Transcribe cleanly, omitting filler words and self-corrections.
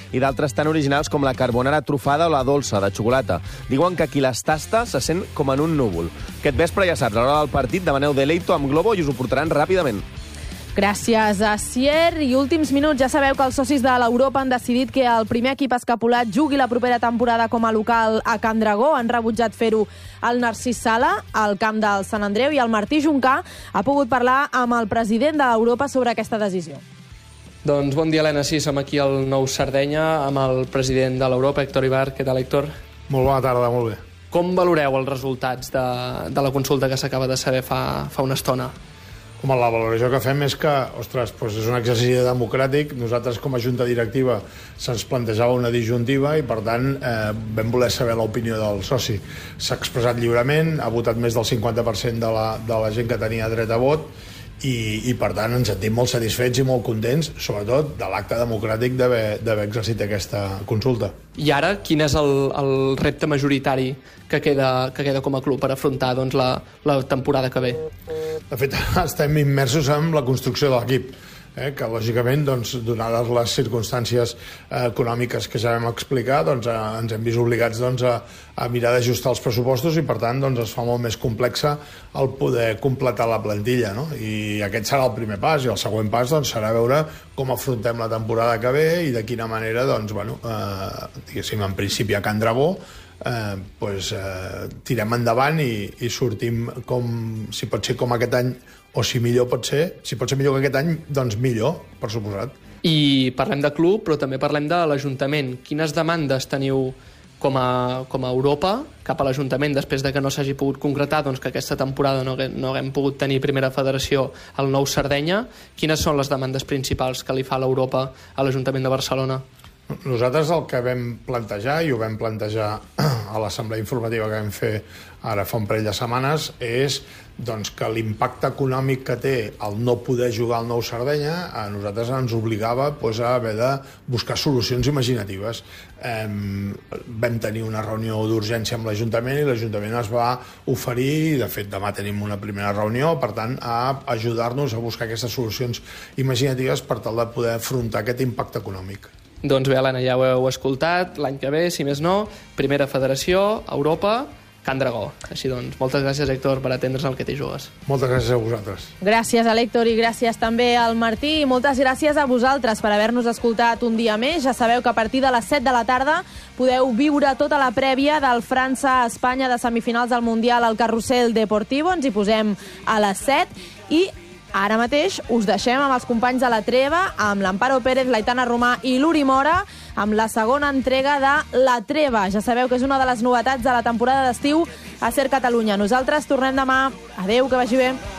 i d'altres tan originals com la carbonara trufada o la dolça de xocolata. Diuen que qui les tasta se sent com en un núvol. Aquest vespre, ja saps, a l'hora del partit demaneu Deleito amb Globo i us ho portaran ràpidament. Gràcies a Sier. I últims minuts, ja sabeu que els socis de l'Europa han decidit que el primer equip escapulat jugui la propera temporada com a local a Can Dragó. Han rebutjat fer-ho el Narcís Sala, al camp del Sant Andreu, i el Martí Juncà ha pogut parlar amb el president de l'Europa sobre aquesta decisió. Doncs bon dia, Helena. Sí, som aquí al Nou Sardenya amb el president de l'Europa, Héctor Ibar. Què tal, Héctor? Molt bona tarda, molt bé. Com valoreu els resultats de la consulta que s'acaba de saber fa una estona? Home, la valoració que fem és que, ostres, doncs és un exercici democràtic. Nosaltres, com a junta directiva, se'ns plantejava una disjuntiva i, per tant, vam voler saber l'opinió del soci. S'ha expressat lliurement, ha votat més del 50% de la gent que tenia dret a vot i per tant, ens sentim molt satisfets i molt contents, sobretot de l'acte democràtic d'haver exercit aquesta consulta. I ara, quin és el repte majoritari que queda com a club per afrontar doncs, la temporada que ve? De fet, estem immersos en la construcció de l'equip, que lògicament, doncs, donades les circumstàncies econòmiques que ja vam explicar, doncs, ens hem vist obligats doncs, a mirar d'ajustar els pressupostos i per tant doncs, es fa molt més complexa el poder completar la plantilla, no? I aquest serà el primer pas i el següent pas doncs, serà veure com afrontem la temporada que ve i de quina manera, doncs, bueno, diguéssim, en principi a Can Dragó tirem endavant i sortim si pot ser com aquest any o si pot ser millor que aquest any, doncs millor, per suposat. I parlem de club, però també parlem de l'Ajuntament. Quines demandes teniu com a Europa cap a l'Ajuntament després de que no s'hagi pogut concretar doncs, que aquesta temporada no haguem pogut tenir primera federació al Nou Sardenya? Quines són les demandes principals que li fa l'Europa a l'Ajuntament de Barcelona? Nosaltres el que vam plantejar, i ho vam plantejar a l'assemblea informativa que vam fer ara fa un parell de setmanes, és doncs, que l'impacte econòmic que té el no poder jugar al Nou Sardenya a nosaltres ens obligava doncs, a haver de buscar solucions imaginatives. Vam tenir una reunió d'urgència amb l'Ajuntament i l'Ajuntament es va oferir, i de fet demà tenim una primera reunió, per tant, a ajudar-nos a buscar aquestes solucions imaginatives per tal de poder afrontar aquest impacte econòmic. Doncs bé, Helena, ja ho heu escoltat, l'any que ve, si més no, primera federació, Europa, Can Dragó. Així doncs, moltes gràcies, Héctor, per atendre's al que t'hi jugues. Moltes gràcies a vosaltres. Gràcies a l'Héctor i gràcies també al Martí i moltes gràcies a vosaltres per haver-nos escoltat un dia més. Ja sabeu que a partir de les 7 de la tarda podeu viure tota la prèvia del França-Espanya de semifinals del Mundial al Carrusel Deportivo. Ens hi posem a les 7 i ara mateix us deixem amb els companys de la Treva, amb l'Amparo Pérez, l'Aitana Romà i l'Uri Mora, amb la segona entrega de La Treva. Ja sabeu que és una de les novetats de la temporada d'estiu a Ser Catalunya. Nosaltres tornem demà. Adeu, que vagi bé.